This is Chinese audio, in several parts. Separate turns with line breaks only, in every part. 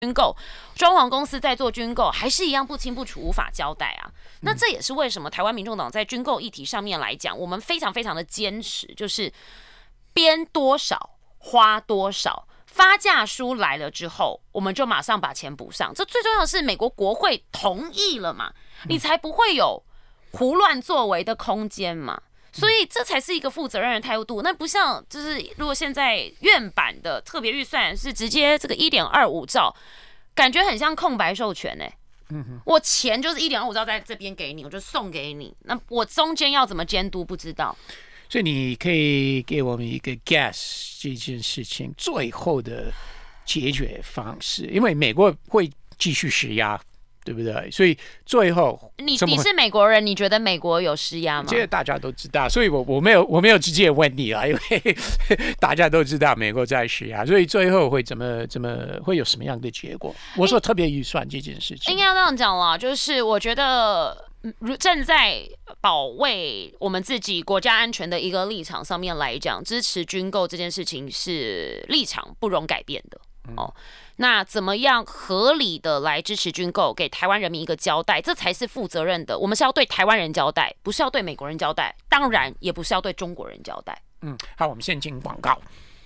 军购，装潢公司在做军购，还是一样不清不楚，无法交代啊。那这也是为什么台湾民众党在军购议题上面来讲，我们非常非常的坚持，就是编多少花多少，发价书来了之后，我们就马上把钱补上。这最重要的是美国国会同意了嘛，你才不会有胡乱作为的空间嘛。所以这才是一个负责任的态度，那不像就是如果现在院版的特别预算是直接这个1.25兆，感觉很像空白授权欸。我钱就是1.25兆在这边给你，我就送给你，那我中间要怎么监督不知道。
所以你可以给我们一个 guess 这件事情最后的解决方式，因为美国会继续施压。对不对？所以最后
你是美国人，你觉得美国有施压吗？
这个大家都知道，所以我没有直接问你啊，因为大家都知道美国在施压，所以最后会怎么会有什么样的结果？我说特别预算这件事情，
应该要这样讲啦，就是我觉得站在保卫我们自己国家安全的一个立场上面来讲，支持军购这件事情是立场不容改变的哦。那怎么样合理的来支持军购，给台湾人民一个交代，这才是负责任的。我们是要对台湾人交代，不是要对美国人交代，当然也不是要对中国人交代。
好，我们先进广告。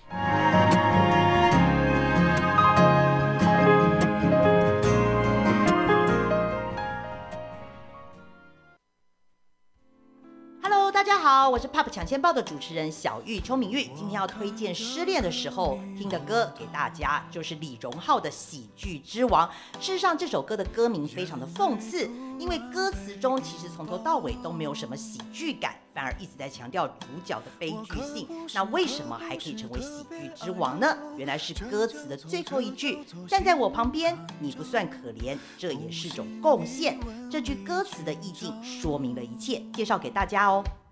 大家好，我是 POP 抢先报的主持人小玉邱敏玉，今天要推荐失恋的时候听的歌给大家，就是李荣浩的《喜剧之王》。事实上，这首歌的歌名非常的讽刺，因为歌词中其实从头到尾都没有什么喜剧感，反而一直在强调主角的悲剧性。那为什么还可以成为喜剧之王呢？原来是歌词的最后一句：站在我旁边，你不算可怜，这也是种贡献。这句歌词的意境说明了一切，介绍给大家哦。